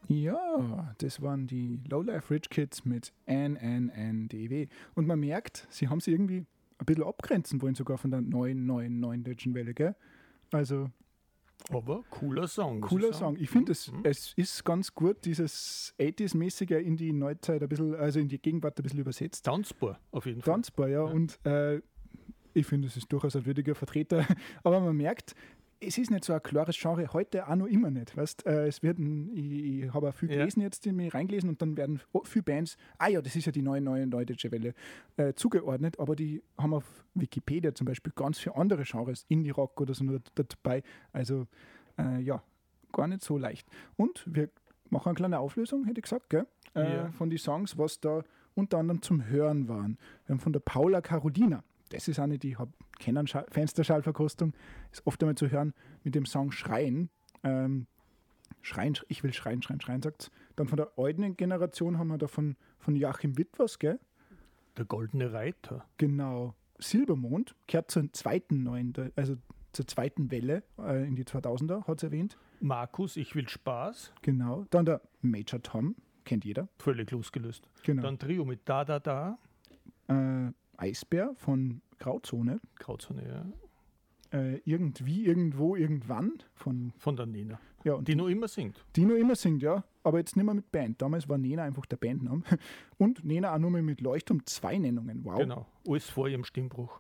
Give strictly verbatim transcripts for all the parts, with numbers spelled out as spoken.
Ja, das waren die Lowlife Rich Kids mit N N N D W. Und man merkt, sie haben sie irgendwie ein bisschen abgrenzen wollen, sogar von der neuen, neuen, neuen Deutschen Welle, gell? Also. Aber cooler Song. Cooler Song. Ich finde, es, mhm. es ist ganz gut, dieses achtziger-mäßige in die Neuzeit ein bisschen, also in die Gegenwart ein bisschen übersetzt. Tanzbar, auf jeden Fall. Tanzbar, ja. ja. Und äh, ich finde, es ist durchaus ein würdiger Vertreter. Aber man merkt, es ist nicht so ein klares Genre, heute auch noch immer nicht. Weißt, äh, es werden, ich, ich habe auch viel gelesen ja. jetzt, mich reingelesen und dann werden viele Bands, ah ja, das ist ja die neue, neue, neue Deutsche Welle, äh, zugeordnet, aber die haben auf Wikipedia zum Beispiel ganz viele andere Genres, Indie-Rock oder so dabei. Also äh, ja, gar nicht so leicht. Und wir machen eine kleine Auflösung, hätte ich gesagt, gell? Äh, ja. von den Songs, was da unter anderem zum Hören waren. Wir haben von der Paula Carolina. Das ist eine, die ich habe, kennen Fans der Schallverkostung, ist oft einmal zu hören mit dem Song Schreien. Ähm, Schreien, ich will schreien, schreien, schreien, sagt. Dann von der alten Generation haben wir da von, von Joachim Witt was, gell? Der Goldene Reiter. Genau. Silbermond gehört zur zweiten neuen, also zur zweiten Welle äh, in die zweitausender, hat es erwähnt. Markus, ich will Spaß. Genau. Dann der Major Tom, kennt jeder. Völlig losgelöst. Genau. Dann Trio mit Da, Da, Da. Äh, Eisbär von Grauzone. Grauzone, ja. Äh, irgendwie, irgendwo, irgendwann von, von der Nena. Ja, und die, die noch immer singt. Die noch immer singt, ja. Aber jetzt nicht mehr mit Band. Damals war Nena einfach der Bandname. Und Nena auch nur mehr mit Leuchtturm zwei Nennungen. Wow. Genau. Alles vor ihrem Stimmbruch.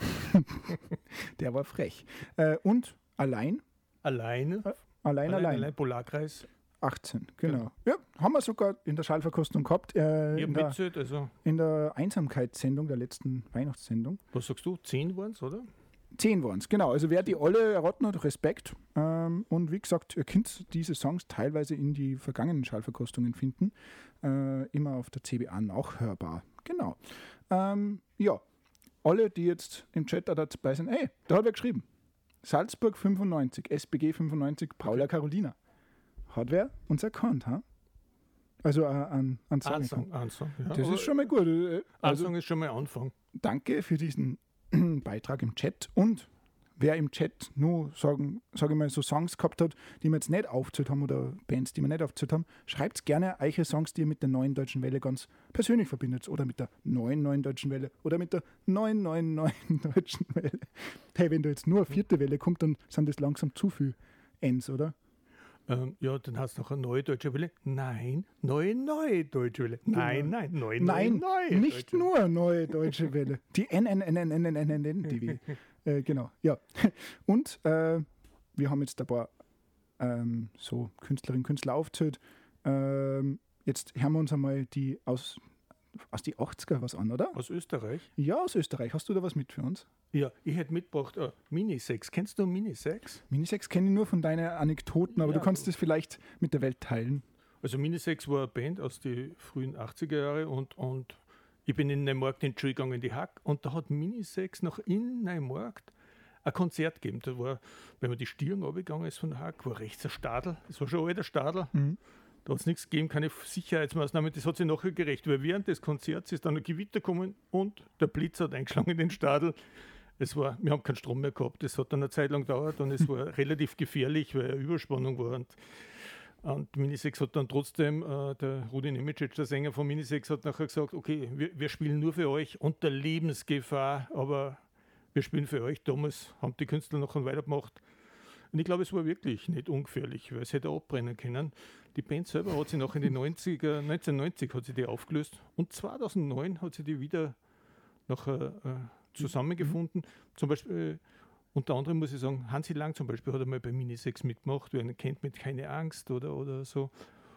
Der war frech. Äh, und allein. Alleine. Äh, allein, allein. Allein, allein. Polarkreis. achtzehn, genau. genau. Ja, haben wir sogar in der Schallverkostung gehabt. Äh, ich in, der, mitzählt, also. in der Einsamkeitssendung, der letzten Weihnachtssendung. Was sagst du? Zehn waren es, oder? Zehn waren es, genau. Also wer die alle erraten hat, Respekt. Ähm, und wie gesagt, ihr könnt diese Songs teilweise in die vergangenen Schallverkostungen finden. Äh, immer auf der C B A nachhörbar. Genau. Ähm, ja, alle, die jetzt im Chat da dabei sind, ey, da hat wer geschrieben. Salzburg fünfundneunzig, S B G fünfundneunzig, Paula Carolina. Hat wer uns erkannt, ha? Also äh, an, an Song. Ansong, Ansong, ja. Das ist schon mal gut. Also, Ansong ist schon mal Anfang. Danke für diesen Beitrag im Chat. Und wer im Chat nur, sagen, sage ich mal, so Songs gehabt hat, die wir jetzt nicht aufgezählt haben oder Bands, die wir nicht aufgezählt haben, schreibt gerne eure Songs, die ihr mit der neuen Deutschen Welle ganz persönlich verbindet. Oder mit der neuen, neuen Deutschen Welle. Oder mit der neuen, neuen, neuen Deutschen Welle. Hey, wenn da jetzt nur eine vierte Welle kommt, dann sind das langsam zu viel Ns, oder? Ähm, ja, dann hast du noch eine neue Deutsche Welle. Nein, neue, neue Deutsche Welle. Nein, genau. nein, neue, nein, neue, neue. Nicht nur neue Deutsche Welle. Die N N N N N N N N N D W. äh, genau, ja. Und äh, wir haben jetzt ein paar ähm, so Künstlerinnen und Künstler aufgezählt. Ähm, jetzt hören wir uns einmal die aus, aus die achtziger was an, oder? Aus Österreich? Ja, aus Österreich. Hast du da was mit für uns? Ja, ich hätte mitgebracht äh, Minisex. Kennst du Minisex? Minisex kenne ich nur von deinen Anekdoten, aber ja, du kannst das vielleicht mit der Welt teilen. Also Minisex war eine Band aus den frühen achtziger Jahren und, und ich bin in Neumarkt in die Schule gegangen, in die Hack, und da hat Minisex noch in Neumarkt ein Konzert gegeben. Da war, wenn man die Stirn runtergegangen ist von der Hack, war rechts ein Stadel. Das war schon ein alter Stadel. Mhm. Da hat es nichts gegeben, keine Sicherheitsmaßnahmen, das hat sich nachher gerecht, weil während des Konzerts ist dann ein Gewitter gekommen und der Blitz hat eingeschlagen in den Stadel. Es war, wir haben keinen Strom mehr gehabt, das hat dann eine Zeit lang gedauert und es war relativ gefährlich, weil eine Überspannung war. Und, und Minisex hat dann trotzdem, äh, der Rudi Nemicic, der Sänger von Minisex, hat nachher gesagt, okay, wir, wir spielen nur für euch unter Lebensgefahr, aber wir spielen für euch. Damals haben die Künstler noch weitergemacht. Und ich glaube, es war wirklich nicht ungefährlich, weil es hätte abbrennen können. Die Band selber hat sie noch in den neunziger, neunzehnhundertneunzig hat sie die aufgelöst und zweitausendneun hat sie die wieder nachher äh, zusammengefunden. Mhm. Zum Beispiel, äh, unter anderem muss ich sagen, Hansi Lang zum Beispiel hat einmal bei Minisex mitgemacht, wer ihn kennt mit Keine Angst oder, oder so.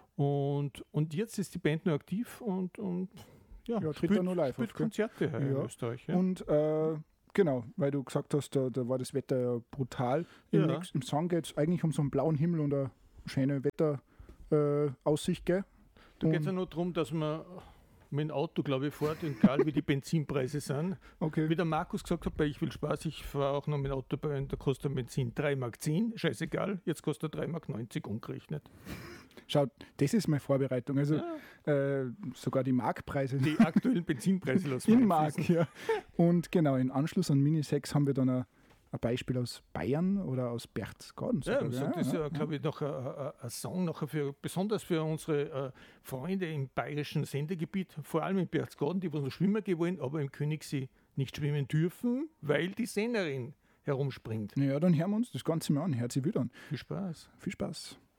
Und, und jetzt ist die Band nur aktiv und, und ja, ja, tritt da nur live spielt auf, Konzerte ja. in Österreich. Ja. Und äh, genau, weil du gesagt hast, da, da war das Wetter ja brutal. Im, ja. nächsten, im Song geht es eigentlich um so einen blauen Himmel und eine schöne Wetteraussicht, äh, gell? Da geht es ja nur darum, dass man mit dem Auto, glaube ich, fährt, egal wie die Benzinpreise sind. Okay. Wie der Markus gesagt hat, bei Ich will Spaß, ich fahre auch noch mit dem Auto bei und da kostet ein Benzin drei Mark zehn, scheißegal, jetzt kostet er drei Mark neunzig umgerechnet. Schaut, das ist meine Vorbereitung. Also ja. äh, sogar die Markpreise. Die aktuellen Benzinpreise lassen wir in Mark, ja. Und genau, in Anschluss an Minisex haben wir dann eine, ein Beispiel aus Bayern oder aus Berchtesgaden. Ja, sogar, so, das ist ja, glaube ich, noch ein, ein Song, nachher für, besonders für unsere äh, Freunde im bayerischen Sendegebiet, vor allem in Berchtesgaden, die was noch schwimmen gehen wollen, aber im Königssee nicht schwimmen dürfen, weil die Sennerin herumspringt. Ja, dann hören wir uns das Ganze mal an. Hört sich wieder an. Viel Spaß. Viel Spaß.